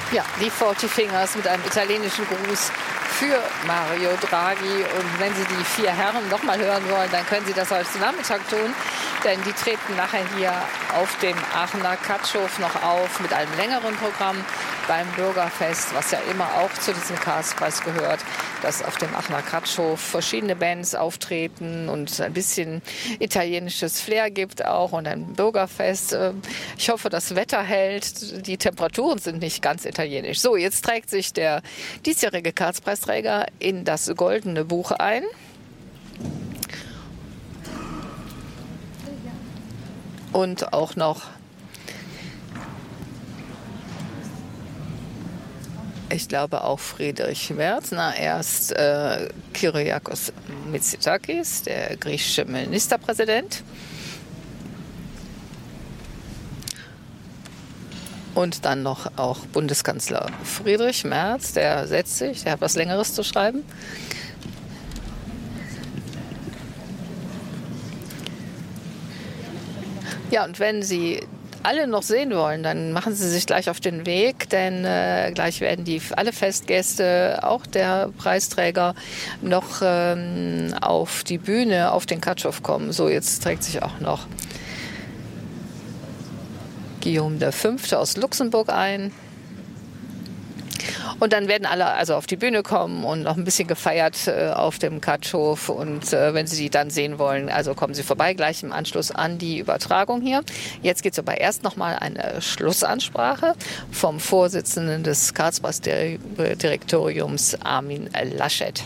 Ja, die 40 Fingers mit einem italienischen Gruß für Mario Draghi. Und wenn Sie die 4 Herren noch mal hören wollen, dann können Sie das heute Nachmittag tun. Denn die treten nachher hier auf dem Aachener Katschhof noch auf mit einem längeren Programm beim Bürgerfest, was ja immer auch zu diesem Karlspreis gehört, dass auf dem Aachener Katschhof verschiedene Bands auftreten und ein bisschen italienisches Flair gibt auch und ein Bürgerfest. Ich hoffe, das Wetter hält. Die Temperaturen sind nicht ganz italienisch. So, jetzt trägt sich der diesjährige Karlspreisträger in das Goldene Buch ein. Und auch noch, ich glaube auch Friedrich Merz, erst Kyriakos Mitsotakis, der griechische Ministerpräsident. Und dann noch auch Bundeskanzler Friedrich Merz, der setzt sich, der hat was Längeres zu schreiben. Ja, und wenn Sie alle noch sehen wollen, dann machen Sie sich gleich auf den Weg, denn gleich werden alle Festgäste, auch der Preisträger, noch auf die Bühne, auf den Katschhof kommen. So, jetzt trägt sich auch noch Guillaume V. aus Luxemburg ein. Und dann werden alle also auf die Bühne kommen und noch ein bisschen gefeiert auf dem Katschhof. Und wenn Sie die dann sehen wollen, also kommen Sie vorbei, gleich im Anschluss an die Übertragung hier. Jetzt gibt es aber erst noch mal eine Schlussansprache vom Vorsitzenden des Karlspreisdirektoriums, Armin Laschet.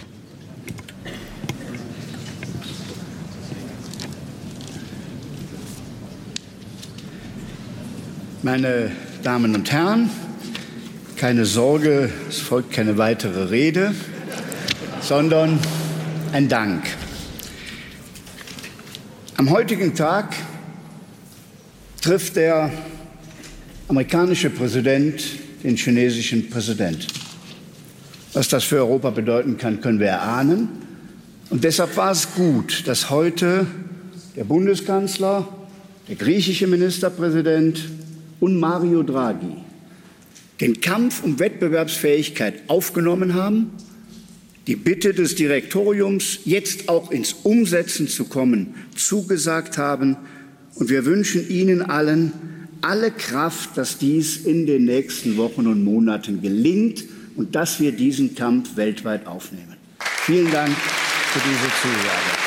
Meine Damen und Herren, keine Sorge, es folgt keine weitere Rede, sondern ein Dank. Am heutigen Tag trifft der amerikanische Präsident den chinesischen Präsidenten. Was das für Europa bedeuten kann, können wir erahnen. Und deshalb war es gut, dass heute der Bundeskanzler, der griechische Ministerpräsident und Mario Draghi den Kampf um Wettbewerbsfähigkeit aufgenommen haben, die Bitte des Direktoriums, jetzt auch ins Umsetzen zu kommen, zugesagt haben. Und wir wünschen Ihnen allen alle Kraft, dass dies in den nächsten Wochen und Monaten gelingt und dass wir diesen Kampf weltweit aufnehmen. Vielen Dank für diese Zusage.